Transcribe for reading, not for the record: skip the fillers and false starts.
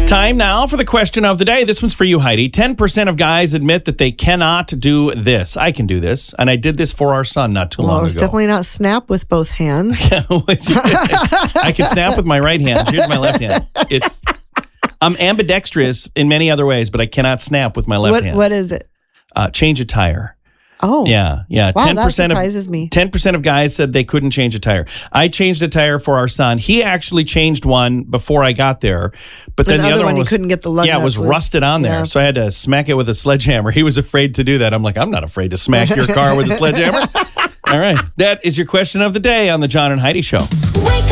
Time now for the question of the day. This one's for you, Heidi. 10% of guys admit that they cannot do this. I can do this, and I did this for our son not too long ago. Well, it's definitely not snap with both hands. I can snap with my right hand. Here's my left hand. I'm ambidextrous in many other ways, but I cannot snap with my left hand. What is it? Change a tire. Oh. Yeah. Wow, 10% that surprises me. 10% of guys said they couldn't change a tire. I changed a tire for our son. He actually changed one before I got there. But then the other one was, he couldn't get the lug nuts it was rusted on there. So I had to smack it with a sledgehammer. He was afraid to do that. I'm like, I'm not afraid to smack your car with a sledgehammer. All right. That is your question of the day on the John and Heidi Show. Wake